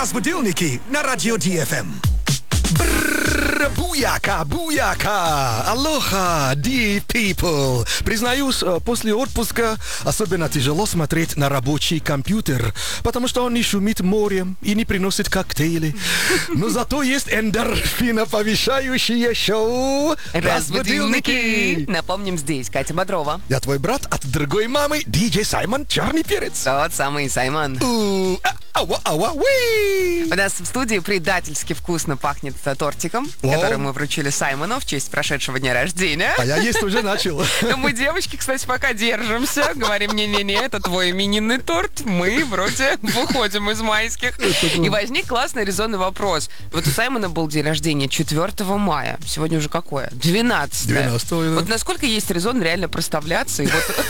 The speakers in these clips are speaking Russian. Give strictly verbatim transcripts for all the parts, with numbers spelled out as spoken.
Разбудилники на радио Ди Эф Эм. Брррр, буяка, буяка, алоха, ди people. Признаюсь, после отпуска особенно тяжело смотреть на рабочий компьютер, потому что он не шумит морем и не приносит коктейли. Но зато есть эндорфиноповышающее шоу Разбудилники. Напомним, здесь Катя Бодрова. Я твой брат от другой мамы, диджей Саймон Черный Перец. Тот самый Саймон. У, а, ауа, ауа, уи. У нас в студии предательски вкусно пахнет тортиком, О. который мы вручили Саймону в честь прошедшего дня рождения. А я есть уже начал. Но мы, девочки, кстати, пока держимся. Говорим, не-не-не, это твой именинный торт. Мы вроде выходим из майских. И возник классный резонный вопрос. Вот у Саймона был день рождения четвёртого мая. Сегодня уже какое? двенадцатое. двенадцатое, да. Вот насколько есть резон реально проставляться и вот...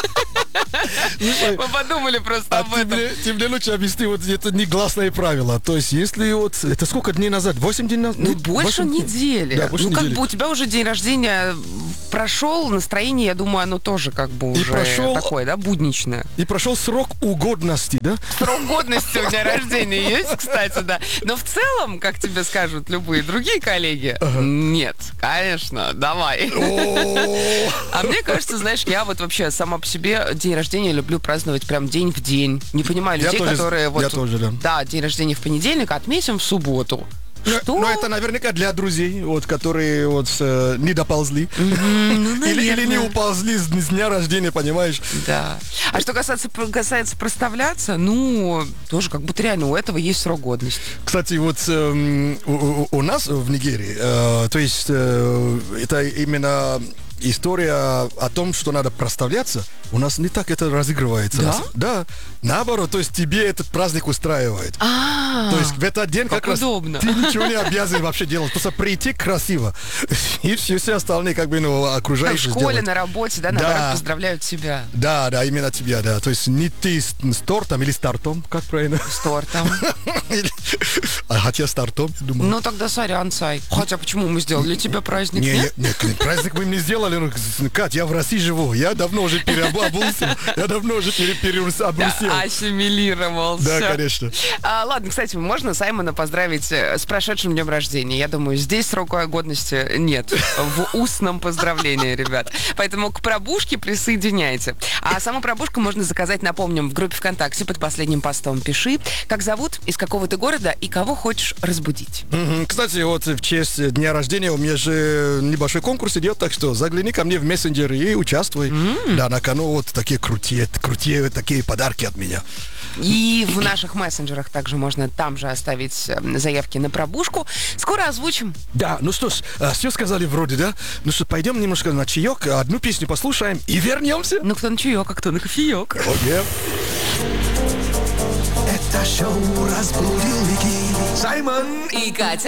Мы подумали просто А об этом. тебе, тебе лучше объясни, вот это негласное правило. То есть, если вот... Это сколько дней назад? Восемь дней назад? Ну, больше восемь дней. недели. Да, больше ну, как недели. бы у тебя уже день рождения прошел, настроение, я думаю, оно тоже как бы И уже прошел- такое, да, будничное. И прошел срок угодности, да? Срок годности у дня рождения есть, кстати, да. Но в целом, как тебе скажут любые другие коллеги, нет, конечно, давай. О, А мне кажется, знаешь, я вот вообще сама по себе день рождения люблю праздновать прям день в день. Не понимаю Я людей, тоже- которые вот... я тоже, да. Да, день рождения в понедельник, отметим в субботу. Что? Ну, это наверняка для друзей, вот, которые вот э, не доползли. Ну, Или, или не наверное. уползли с, с дня рождения, понимаешь? Да. А что касается, касается проставляться, ну, тоже как будто реально у этого есть срок годности. Кстати, вот эм, у, у- у нас в Нигерии, э, то есть э, это именно история о том, что надо проставляться, у нас не так это разыгрывается. Да? Да. Наоборот, то есть тебе этот праздник устраивает. А, То есть в этот день как, как раз удобно. ты ничего не обязан вообще делать, просто прийти красиво. И все, все остальные как бы, ну, в окружающие школе, сделают. на работе, да, Да. наоборот, поздравляют тебя Да, да, именно тебя, да. То есть не ты с, с тортом или с тортом, как правильно? с тортом. Или- А хотя с тортом, я думаю. Ну, тогда сорян, Сай. Хотя почему мы сделали тебе праздник, Не, нет? не- нет, нет, праздник мы им не сделали. Ну, Кать, я в России живу. Я давно уже переобулся. Я давно уже пере- переобрусел. Да, ассимилировался. Да, конечно. А, ладно, кстати, можно Саймона поздравить э, с прошедшим днем рождения. Я думаю, здесь срока годности нет. В устном поздравлении, ребят. Поэтому к пробушке присоединяйте. А саму пробушку можно заказать, напомним, в группе ВКонтакте под последним постом. Пиши, как зовут, из какого ты города и кого хочешь разбудить. Мгм. Кстати, вот в честь дня рождения у меня же небольшой конкурс идет, так что загляни ко мне в мессенджер и участвуй. Да, на кону вот такие крутые, крутые такие подарки от меня. И в наших мессенджерах также можно там же оставить э, заявки на пробушку. Скоро озвучим. Да, ну что ж, все сказали вроде, да? Ну что, пойдем немножко на чаек, одну песню послушаем и вернемся. Ну, кто на чаек, а кто на кофеек. Окей. Это шоу «Разбудилники». Саймон И Катя.